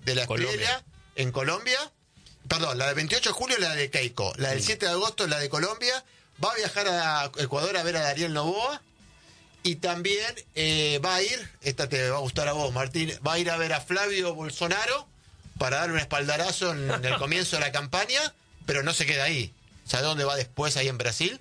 de la Estrella en Colombia. Perdón, la del 28 de julio es la de Keiko. La del 7 de agosto es la de Colombia. Va a viajar a Ecuador a ver a Daniel Noboa. Y también va a ir, esta te va a gustar a vos, Martín, va a ir a ver a Flavio Bolsonaro para darle un espaldarazo en el comienzo de la campaña, pero no se queda ahí. ¿Sabe dónde va después, ahí en Brasil?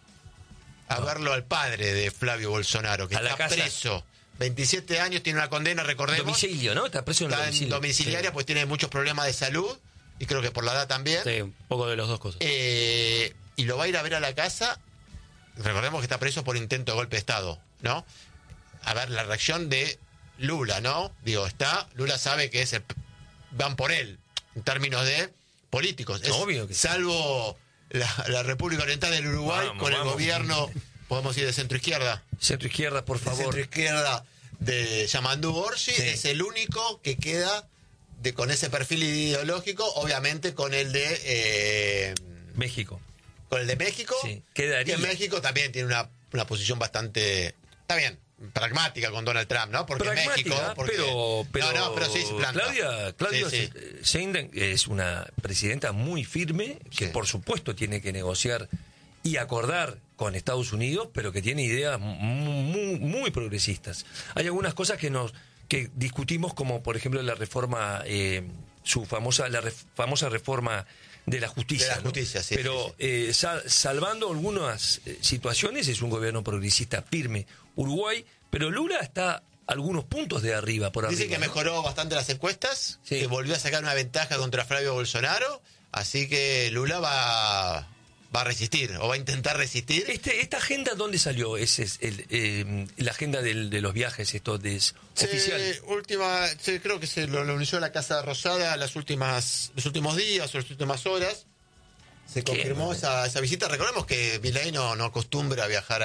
A verlo al padre de Flavio Bolsonaro, que está preso. 27 años, tiene una condena, recordemos. Domicilio, ¿no? Está preso en domicilio. Domiciliaria, pues tiene muchos problemas de salud, y creo que por la edad también. Sí, un poco de las dos cosas. Y lo va a ir a ver a la casa. Recordemos que está preso por intento de golpe de Estado, ¿no? A ver, la reacción de Lula, ¿no? Digo, Lula sabe que van por él, en términos de políticos. Obvio que salvo la República Oriental del Uruguay, el gobierno, podemos ir de centro-izquierda. Centro-izquierda, por favor. Centro-izquierda de Yamandú Orsi, es el único que queda con ese perfil ideológico, obviamente con el de... México. Con el de México, quedaría. Que en México también tiene una posición bastante, está bien, pragmática con Donald Trump, ¿no? Porque México, pero sí se planta. Claudia Sheinbaum es una presidenta muy firme que por supuesto tiene que negociar y acordar con Estados Unidos, pero que tiene ideas muy, muy progresistas. Hay algunas cosas que discutimos, como por ejemplo la reforma, la famosa reforma de la justicia. De la justicia, ¿no? Pero salvando algunas situaciones, es un gobierno progresista firme. Uruguay, pero Lula está algunos puntos de arriba, por arriba. Dice que mejoró bastante las encuestas, que volvió a sacar una ventaja contra Flavio Bolsonaro, así que Lula va a resistir, o va a intentar resistir. ¿Esta agenda dónde salió? La agenda de los viajes, oficial. Creo que se lo anunció la Casa Rosada los últimos días o las últimas horas. Se confirmó esa visita. Recordemos que Milei no acostumbra a viajar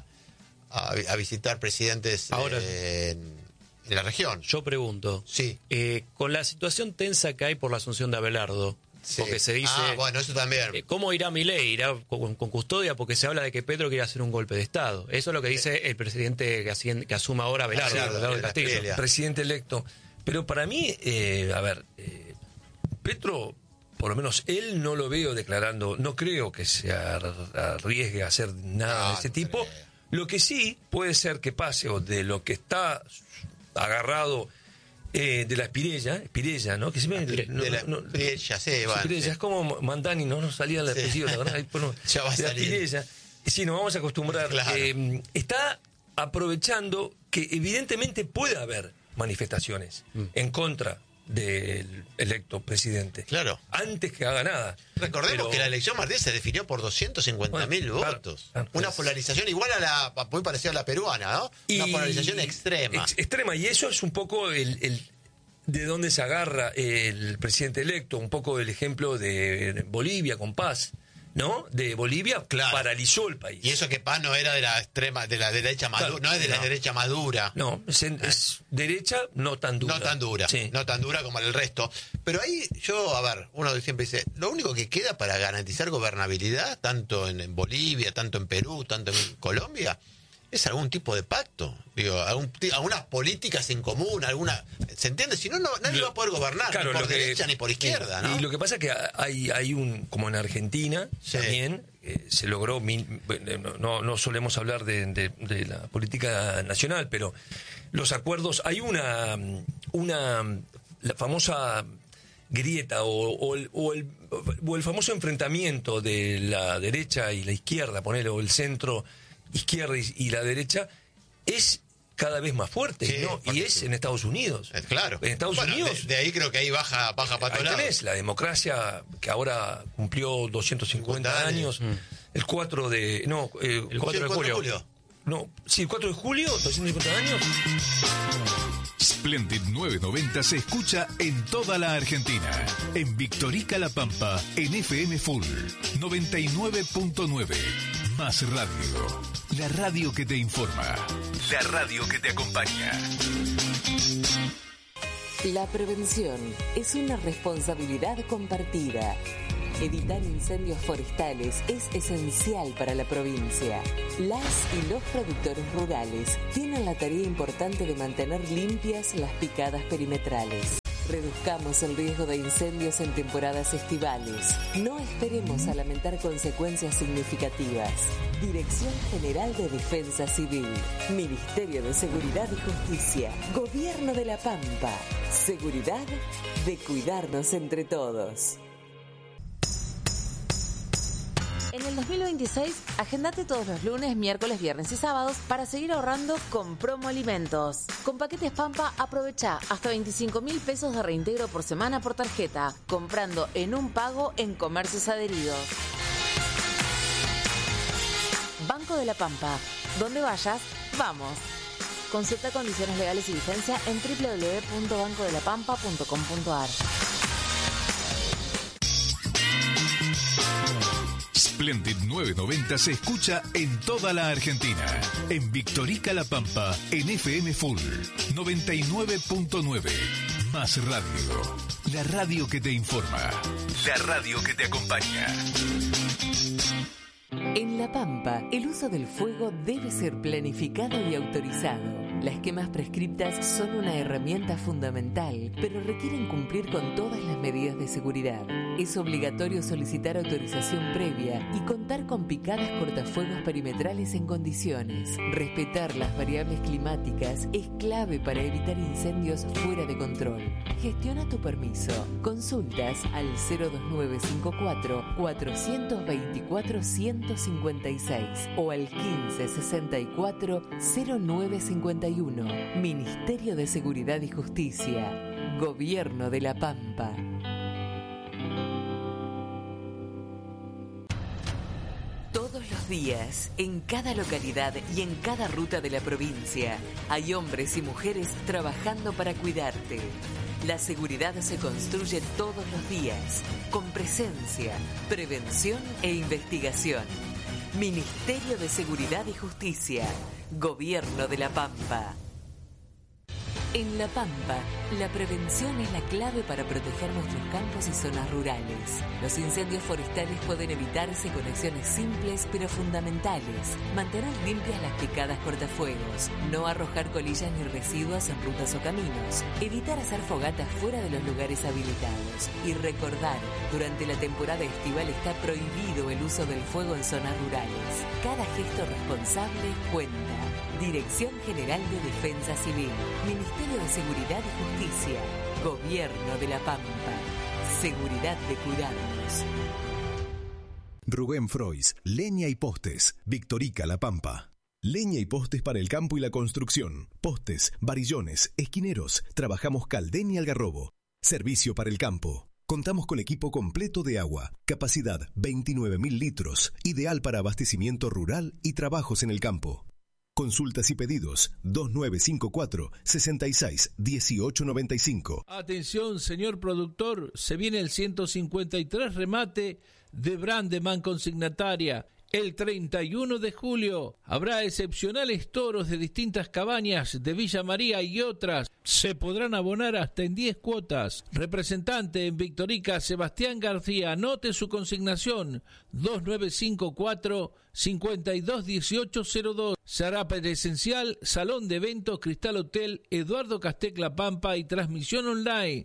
a visitar presidentes ahora, en la región. Yo pregunto, con la situación tensa que hay por la asunción de Abelardo, porque se dice... bueno, eso también. ¿Cómo irá Milei? ¿Irá con custodia? Porque se habla de que Petro quiere hacer un golpe de Estado. Eso es lo que dice el presidente que asuma ahora Abelardo de Castillo. Presidente electo. Pero para mí, Petro, por lo menos él no lo veo declarando, no creo que se arriesgue a hacer nada de ese tipo. Lo que sí puede ser que pase, o de lo que está agarrado... de la Spirella, ¿no? Que Spirella, es como Mandani, no salía el apellido, la verdad. Bueno, ya va a salir. Spirella. Sí, nos vamos a acostumbrar. Claro. Está aprovechando que evidentemente puede haber manifestaciones en contra del electo presidente. Claro. Antes que haga nada. Recordemos que la elección, Martín, se definió por 250.000 votos. Una polarización igual muy parecida a la peruana, ¿no? Una polarización extrema. Extrema, y eso es un poco de dónde se agarra el presidente electo, un poco el ejemplo de Bolivia con Paz, ¿no? De Bolivia paralizó el país. Y eso que Paz no era de la extrema, de la derecha madura, no es de la derecha madura. No, es derecha no tan dura. No tan dura como el resto. Pero ahí uno siempre dice, lo único que queda para garantizar gobernabilidad, tanto en Bolivia, tanto en Perú, tanto en Colombia, es algún tipo de pacto. Digo, algunas políticas en común, ¿se entiende? Si no, nadie va a poder gobernar, ni por derecha ni por izquierda, ¿no? Y lo que pasa es que hay como en Argentina también se logró, no solemos hablar de la política nacional, pero los acuerdos, hay la famosa grieta o el famoso enfrentamiento de la derecha y la izquierda, o el centro izquierda y la derecha, es cada vez más fuerte, ¿no? Y es en Estados Unidos. Claro. En Estados Unidos. De ahí creo que ahí baja para todos lados. Tenés la democracia que ahora cumplió 250 años. El 4 de julio. No, sí, el 4 de julio, 250 años. Splendid 990 se escucha en toda la Argentina. En Victorica La Pampa, en FM Full 99.9. Más radio. La radio que te informa. La radio que te acompaña. La prevención es una responsabilidad compartida. Evitar incendios forestales es esencial para la provincia. Las y los productores rurales tienen la tarea importante de mantener limpias las picadas perimetrales. Reduzcamos el riesgo de incendios en temporadas estivales. No esperemos a lamentar consecuencias significativas. Dirección General de Defensa Civil. Ministerio de Seguridad y Justicia. Gobierno de La Pampa. Seguridad de cuidarnos entre todos. En el 2026, agendate todos los lunes, miércoles, viernes y sábados para seguir ahorrando con Promo Alimentos. Con paquetes Pampa, aprovecha hasta 25.000 pesos de reintegro por semana por tarjeta, comprando en un pago en comercios adheridos. Banco de la Pampa. Donde vayas, vamos. Consulta condiciones legales y vigencia en www.bancodelapampa.com.ar. Splendid 990 se escucha en toda la Argentina. En Victorica La Pampa, en FM Full 99.9. Más radio. La radio que te informa. La radio que te acompaña. En La Pampa, el uso del fuego debe ser planificado y autorizado. Las quemas prescriptas son una herramienta fundamental, pero requieren cumplir con todas las medidas de seguridad. Es obligatorio solicitar autorización previa y contar con picadas cortafuegos perimetrales en condiciones. Respetar las variables climáticas es clave para evitar incendios fuera de control. Gestiona tu permiso. Consultas al 02954 424 156 o al 1564 0951. Ministerio de Seguridad y Justicia. Gobierno de La Pampa. Todos los días, en cada localidad y en cada ruta de la provincia, hay hombres y mujeres trabajando para cuidarte. La seguridad se construye todos los días, con presencia, prevención e investigación. Ministerio de Seguridad y Justicia. Gobierno de La Pampa. En La Pampa, la prevención es la clave para proteger nuestros campos y zonas rurales. Los incendios forestales pueden evitarse con acciones simples pero fundamentales. Mantener limpias las picadas cortafuegos, no arrojar colillas ni residuos en rutas o caminos, evitar hacer fogatas fuera de los lugares habilitados y recordar, durante la temporada estival está prohibido el uso del fuego en zonas rurales. Cada gesto responsable cuenta. Dirección General de Defensa Civil. Ministerio de Seguridad y Justicia. Gobierno de La Pampa. Seguridad de cuidarnos. Rubén Frois, Leña y Postes. Victorica La Pampa. Leña y postes para el campo y la construcción. Postes, varillones, esquineros. Trabajamos Caldén y Algarrobo. Servicio para el campo. Contamos con equipo completo de agua. Capacidad 29.000 litros. Ideal para abastecimiento rural y trabajos en el campo. Consultas y pedidos 2954 66 1895. Atención, señor productor, se viene el 153 remate de Brandeman Consignataria. El 31 de julio habrá excepcionales toros de distintas cabañas de Villa María y otras. Se podrán abonar hasta en 10 cuotas. Representante en Victorica, Sebastián García. Anote su consignación 2954 521802. Será presencial, Salón de Eventos Cristal Hotel Eduardo Castec La Pampa y transmisión online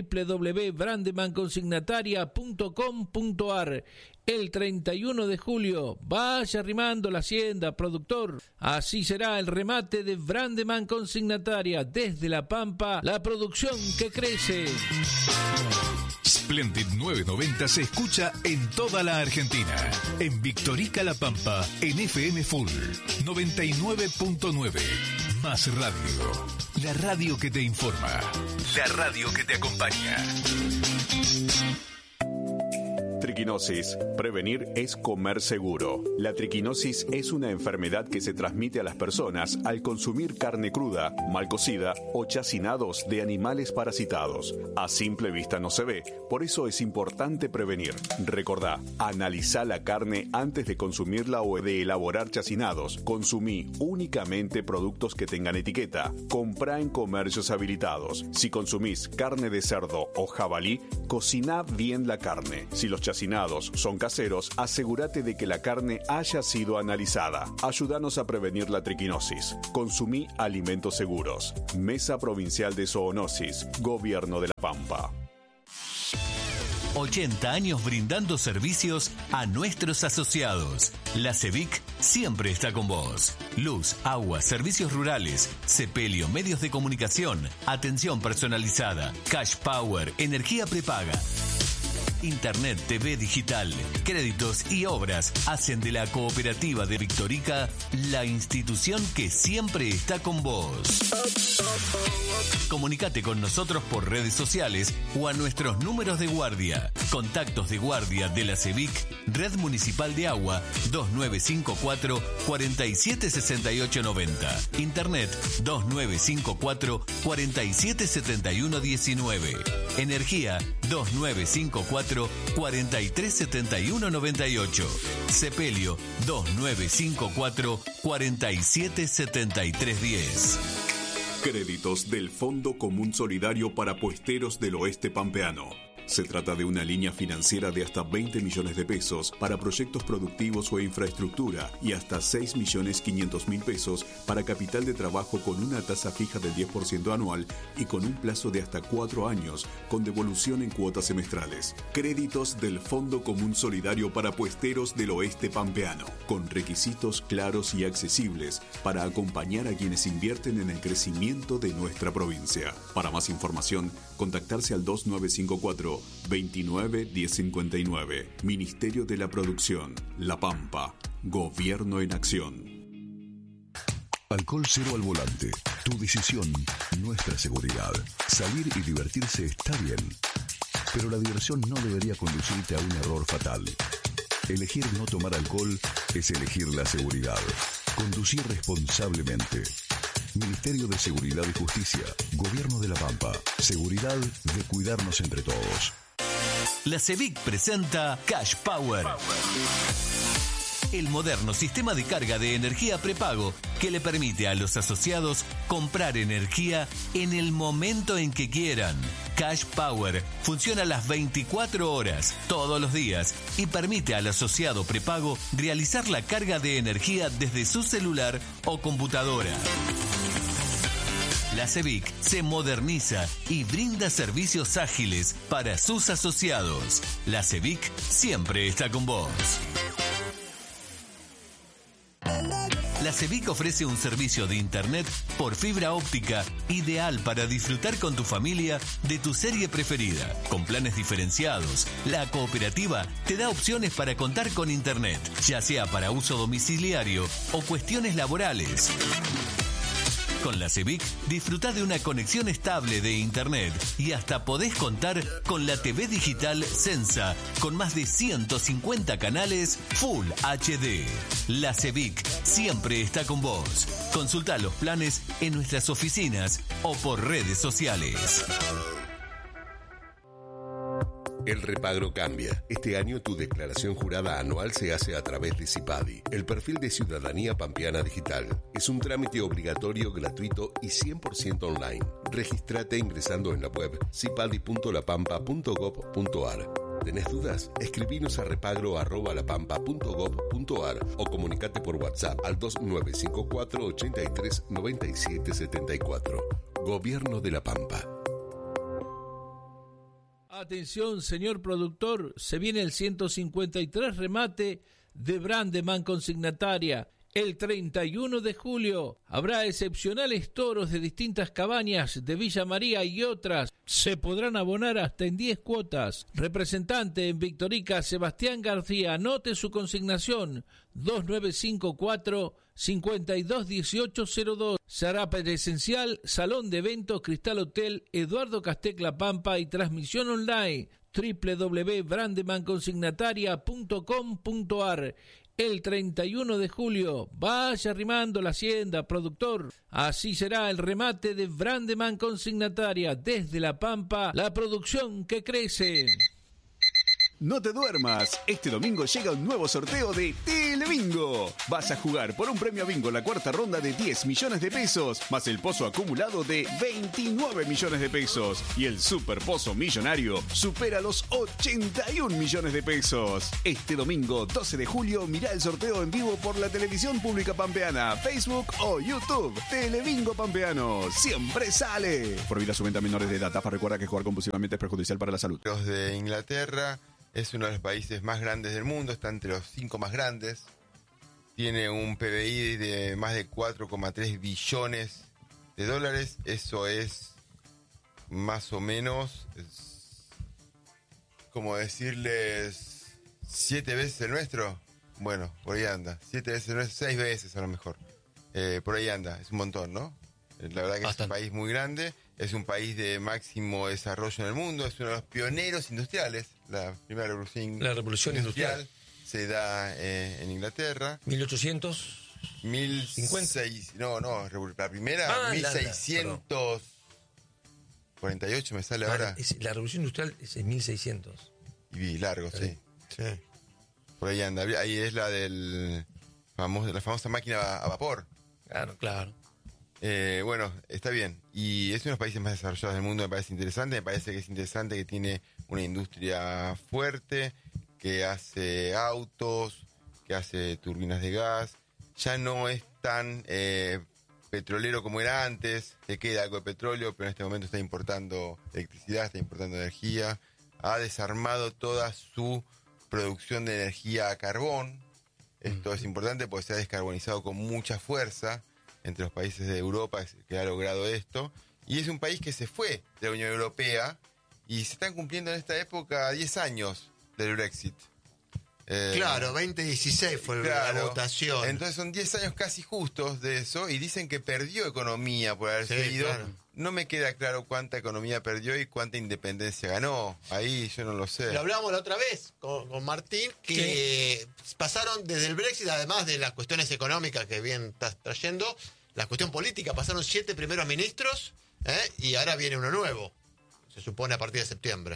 www.brandemanconsignataria.com.ar. El 31 de julio, vaya arrimando la hacienda, productor. Así será el remate de Brandeman Consignataria. Desde La Pampa, la producción que crece. Splendid 990 se escucha en toda la Argentina. En Victorica La Pampa, en FM Full 99.9. Más radio. La radio que te informa. La radio que te acompaña. Triquinosis. Prevenir es comer seguro. La triquinosis es una enfermedad que se transmite a las personas al consumir carne cruda, mal cocida o chacinados de animales parasitados. A simple vista no se ve, por eso es importante prevenir. Recordá, analizá la carne antes de consumirla o de elaborar chacinados. Consumí únicamente productos que tengan etiqueta. Comprá en comercios habilitados. Si consumís carne de cerdo o jabalí, cociná bien la carne. Si los chacinados combinados son caseros, asegúrate de que la carne haya sido analizada. Ayúdanos a prevenir la triquinosis. Consumí alimentos seguros. Mesa Provincial de Zoonosis, Gobierno de La Pampa. 80 años brindando servicios a nuestros asociados. La CEVIC siempre está con vos. Luz, agua, servicios rurales, sepelio, medios de comunicación, atención personalizada, cash power, energía prepaga. Internet, TV digital, créditos y obras hacen de la cooperativa de Victorica la institución que siempre está con vos. Comunicate con nosotros por redes sociales o a nuestros números de guardia. Contactos de guardia de la CEVIC, Red Municipal de Agua 2954 476890. Internet 2954 477119. Energía 2954 437198. Sepelio 2954 477310. Créditos del Fondo Común Solidario para Puesteros del Oeste Pampeano. Se trata de una línea financiera de hasta 20 millones de pesos para proyectos productivos o infraestructura y hasta 6.500.000 pesos para capital de trabajo con una tasa fija del 10% anual y con un plazo de hasta 4 años con devolución en cuotas semestrales. Créditos del Fondo Común Solidario para Puesteros del Oeste Pampeano, con requisitos claros y accesibles para acompañar a quienes invierten en el crecimiento de nuestra provincia. Para más información, contactarse al 2954 29 1059. Ministerio de la Producción, La Pampa. Gobierno en acción. Alcohol cero al volante. Tu decisión, nuestra seguridad. Salir y divertirse está bien, pero la diversión no debería conducirte a un error fatal. Elegir no tomar alcohol es elegir la seguridad. Conducir responsablemente. Ministerio de Seguridad y Justicia, Gobierno de La Pampa. Seguridad de cuidarnos entre todos. La CEVIC presenta Cash Power. El moderno sistema de carga de energía prepago que le permite a los asociados comprar energía en el momento en que quieran. Cash Power funciona las 24 horas, todos los días, y permite al asociado prepago realizar la carga de energía desde su celular o computadora. La CEVIC se moderniza y brinda servicios ágiles para sus asociados. La CEVIC siempre está con vos. La CEVIC ofrece un servicio de internet por fibra óptica ideal para disfrutar con tu familia de tu serie preferida. Con planes diferenciados, la cooperativa te da opciones para contar con internet, ya sea para uso domiciliario o cuestiones laborales. Con la CEVIC disfrutá de una conexión estable de internet y hasta podés contar con la TV digital Sensa con más de 150 canales Full HD. La CEVIC siempre está con vos. Consultá los planes en nuestras oficinas o por redes sociales. El repagro cambia. Este año tu declaración jurada anual se hace a través de CIPADI, el perfil de ciudadanía pampeana digital. Es un trámite obligatorio, gratuito y 100% online. Regístrate ingresando en la web cipadi.lapampa.gov.ar. ¿Tenés dudas? Escribinos a repagro@lapampa.gov.ar o comunicate por WhatsApp al 2954 83 97 74. Gobierno de La Pampa. Atención, señor productor, se viene el 153 remate de Brandeman Consignataria. El 31 de julio habrá excepcionales toros de distintas cabañas de Villa María y otras. Se podrán abonar hasta en 10 cuotas. Representante en Victorica, Sebastián García. Anote su consignación 2954 521802. Será presencial, Salón de Eventos Cristal Hotel Eduardo Castec La Pampa y transmisión online www.brandemanconsignataria.com.ar. El 31 de julio, vaya arrimando la hacienda, productor. Así será el remate de Brandeman Consignataria. Desde La Pampa, la producción que crece. No te duermas. Este domingo llega un nuevo sorteo de Telebingo. Vas a jugar por un premio bingo en la cuarta ronda de 10 millones de pesos, más el pozo acumulado de 29 millones de pesos. Y el super pozo millonario supera los 81 millones de pesos. Este domingo, 12 de julio, mirá el sorteo en vivo por la televisión pública pampeana, Facebook o YouTube. Telebingo Pampeano. Siempre sale. Prohibida su venta a menores de edad. AFA recuerda que jugar compulsivamente es perjudicial para la salud. Los de Inglaterra es uno de los países más grandes del mundo, está entre los 5 más grandes. Tiene un PBI de más de 4,3 billones de dólares. Eso es más o menos, como decirles, 7 veces el nuestro. Bueno, por ahí anda. 7 veces el nuestro, 6 veces a lo mejor. Por ahí anda, es un montón, ¿no? La verdad que bastante. Es un país muy grande, es un país de máximo desarrollo en el mundo, es uno de los pioneros industriales. La primera revolución industrial se da en Inglaterra. 1850. No, la primera 1648 me sale ahora. La revolución industrial es en 1600. Y largo, sí. Por ahí anda. Ahí es la la famosa máquina a vapor. Claro. Bueno, está bien. Y es uno de los países más desarrollados del mundo, me parece interesante. Me parece que es interesante que tiene una industria fuerte, que hace autos, que hace turbinas de gas. Ya no es tan petrolero como era antes. Le queda algo de petróleo, pero en este momento está importando electricidad, está importando energía. Ha desarmado toda su producción de energía a carbón. Esto es importante porque se ha descarbonizado con mucha fuerza entre los países de Europa que ha logrado esto. Y es un país que se fue de la Unión Europea y se están cumpliendo en esta época 10 años del Brexit. Claro, 2016 fue la votación. Entonces son 10 años casi justos de eso y dicen que perdió economía por haberse ido. Claro. No me queda claro cuánta economía perdió y cuánta independencia ganó. Ahí yo no lo sé. Lo hablábamos la otra vez con Martín, que pasaron desde el Brexit, además de las cuestiones económicas que bien estás trayendo, la cuestión política, pasaron 7 primeros ministros y ahora viene uno nuevo. Se supone a partir de septiembre.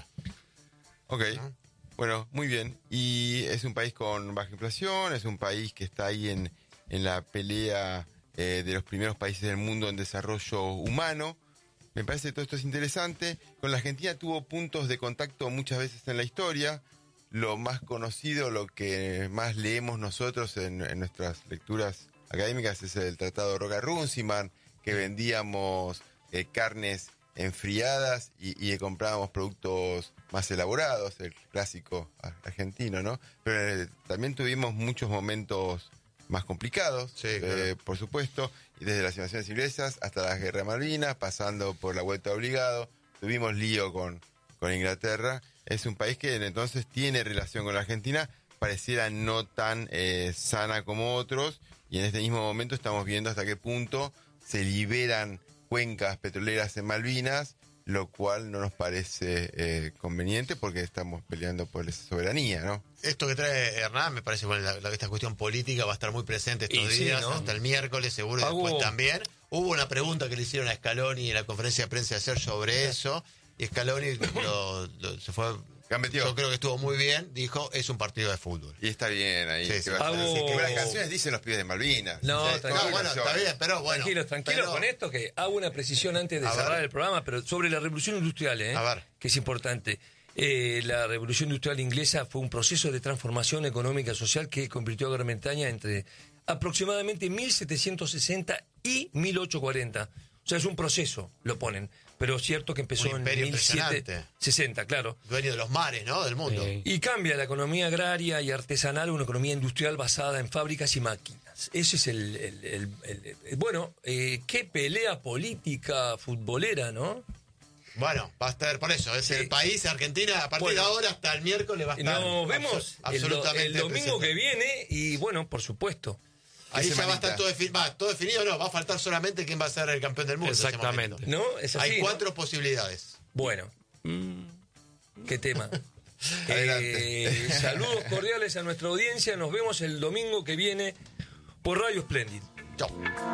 Ok. ¿No? Bueno, muy bien. Y es un país con baja inflación, es un país que está ahí en la pelea de los primeros países del mundo en desarrollo humano. Me parece que todo esto es interesante. Con la Argentina tuvo puntos de contacto muchas veces en la historia. Lo más conocido, lo que más leemos nosotros en nuestras lecturas académicas es el Tratado Roca-Runciman, que vendíamos carnes enfriadas y comprábamos productos más elaborados, el clásico argentino, ¿no? Pero también tuvimos muchos momentos más complicados, claro. Por supuesto, y desde las invasiones inglesas hasta la guerra de Malvinas, pasando por la vuelta obligado, tuvimos lío con Inglaterra. Es un país que entonces tiene relación con la Argentina, pareciera no tan sana como otros, y en este mismo momento estamos viendo hasta qué punto se liberan cuencas petroleras en Malvinas, lo cual no nos parece conveniente porque estamos peleando por esa soberanía, ¿no? Esto que trae Hernán me parece, bueno, esta cuestión política va a estar muy presente estos días, ¿no? Hasta el miércoles seguro, y después también. Hubo una pregunta que le hicieron a Scaloni en la conferencia de prensa de ayer sobre eso, y Scaloni se fue... Yo creo que estuvo muy bien, dijo, es un partido de fútbol. Y está bien ahí. Sí, que las canciones dicen los pibes de Malvinas. No, tranquilo. Bueno, está bien, pero bueno. Tranquilo con esto, que hago una precisión antes de cerrar el programa, pero sobre la revolución industrial, que es importante. La revolución industrial inglesa fue un proceso de transformación económica y social que convirtió a Gran Bretaña entre aproximadamente 1760 y 1840. O sea, es un proceso, lo ponen. Pero es cierto que empezó en 1760, claro. Dueño de los mares, ¿no? Del mundo. Y cambia la economía agraria y artesanal a una economía industrial basada en fábricas y máquinas. Ese es bueno, qué pelea política futbolera, ¿no? Bueno, va a estar por eso. Es el país, Argentina, a partir de ahora hasta el miércoles va a estar. Nos vemos absolutamente el domingo que viene y, bueno, por supuesto. Ahí ya va a estar todo definido, no, va a faltar solamente quién va a ser el campeón del mundo. Exactamente. ¿No? Es así, hay 4 posibilidades. Bueno, qué tema. Saludos cordiales a nuestra audiencia. Nos vemos el domingo que viene por Radio Splendid. Chao.